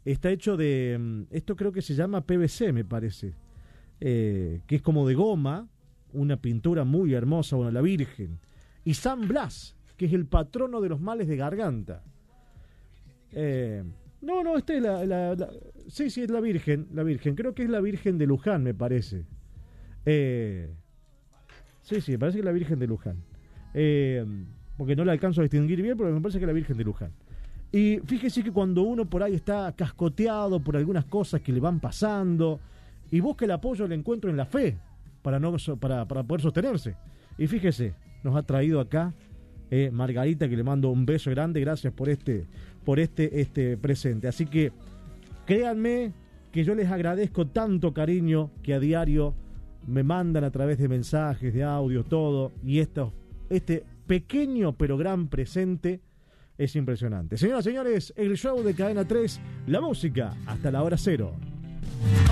está hecho de, esto creo que se llama PVC, me parece, que es como de goma, una pintura muy hermosa, bueno, la Virgen. Y San Blas, que es el patrono de los males de garganta. No, esta es sí, es la Virgen, creo que es la Virgen de Luján, me parece. Sí, me parece que es la Virgen de Luján. Porque no la alcanzo a distinguir bien, pero me parece que es la Virgen de Luján. Y fíjese que cuando uno por ahí está cascoteado por algunas cosas que le van pasando, y busca el apoyo, el encuentro en la fe, para poder sostenerse. Y fíjese, nos ha traído acá Margarita, que le mando un beso grande, gracias por este presente. Así que créanme que yo les agradezco tanto cariño que a diario me mandan a través de mensajes, de audio, todo, y este pequeño pero gran presente es impresionante. Señoras y señores, el show de Cadena 3, la música hasta la hora cero.